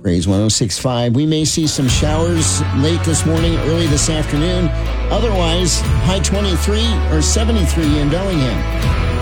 Praise 106.5. We may see some showers late this morning, early this afternoon. Otherwise, high 23 or 73 in Bellingham.